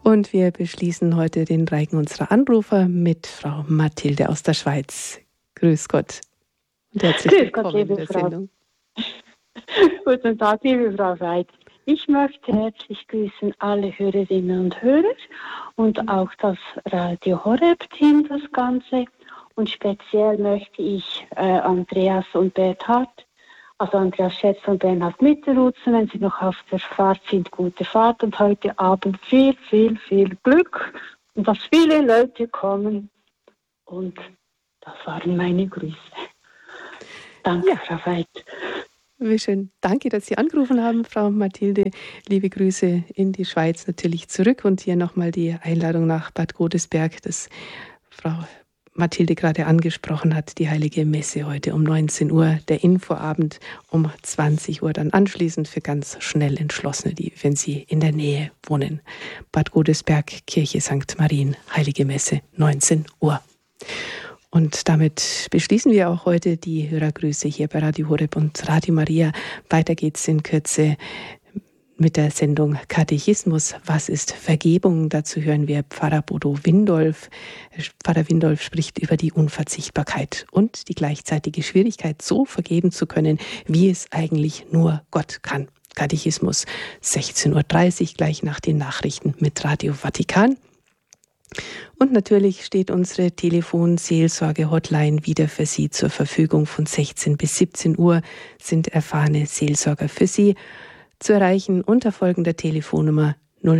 Und wir beschließen heute den Reigen unserer Anrufer mit Frau Mathilde aus der Schweiz. Grüß Gott und herzlich willkommen in der Sendung. Guten Tag, liebe Frau Veit. Ich möchte herzlich grüßen alle Hörerinnen und Hörer und auch das Radio Horeb-Team, das Ganze. Und speziell möchte ich Andreas und Bernhard, also Andreas Schätz und Bernhard Mitterhutzen, wenn Sie noch auf der Fahrt sind, gute Fahrt und heute Abend viel, viel, viel Glück und dass viele Leute kommen. Und das waren meine Grüße. Danke, Frau Veit. Wie schön. Danke, dass Sie angerufen haben, Frau Mathilde. Liebe Grüße in die Schweiz natürlich zurück und hier nochmal die Einladung nach Bad Godesberg, das Frau Mathilde gerade angesprochen hat, die Heilige Messe heute um 19 Uhr, der Infoabend um 20 Uhr, dann anschließend für ganz schnell Entschlossene, die, wenn sie in der Nähe wohnen. Bad Godesberg, Kirche St. Marien, Heilige Messe, 19 Uhr. Und damit beschließen wir auch heute die Hörergrüße hier bei Radio Horeb und Radio Maria. Weiter geht's in Kürze mit der Sendung Katechismus. Was ist Vergebung? Dazu hören wir Pfarrer Bodo Windolf. Pfarrer Windolf spricht über die Unverzichtbarkeit und die gleichzeitige Schwierigkeit, so vergeben zu können, wie es eigentlich nur Gott kann. Katechismus 16.30 Uhr, gleich nach den Nachrichten mit Radio Vatikan. Und natürlich steht unsere Telefon-Seelsorge-Hotline wieder für Sie zur Verfügung. Von 16 bis 17 Uhr sind erfahrene Seelsorger für Sie zu erreichen unter folgender Telefonnummer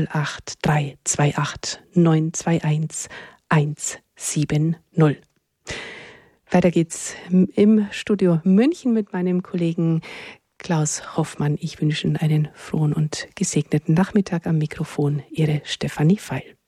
08328 921 170. Weiter geht's im Studio München mit meinem Kollegen Klaus Hoffmann. Ich wünsche Ihnen einen frohen und gesegneten Nachmittag. Am Mikrofon Ihre Stefanie Feil.